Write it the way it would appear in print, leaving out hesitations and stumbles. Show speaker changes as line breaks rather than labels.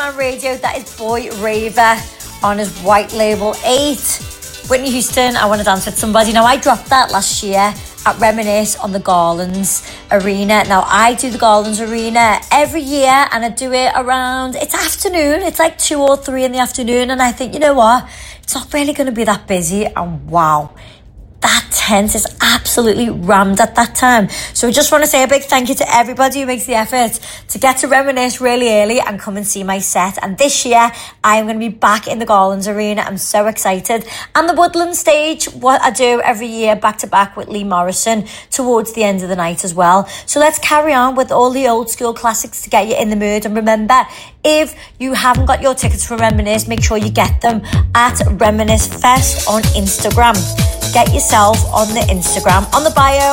Man Radio. That is Boy Raver on his White Label 8. Whitney Houston, I Want to Dance With Somebody. Now, I dropped that last year at Reminisce on the Garlands Arena. Now, I do the Garlands Arena every year, and I do it around, it's afternoon. It's like 2 or 3 in the afternoon, and I think, you know what? It's not really going to be that busy, and wow, that tent is absolutely rammed at that time. So I just want to say a big thank you to everybody who makes the effort to get to Reminisce really early and come and see my set. And this year, I am going to be back in the Garlands Arena. I'm so excited. And the Woodland stage, what I do every year, back to back with Lee Morrison towards the end of the night as well. So let's carry on with all the old school classics to get you in the mood. And remember, if you haven't got your tickets for Reminisce, make sure you get them at Reminisce Fest on Instagram. Get yourself on the Instagram, on the bio.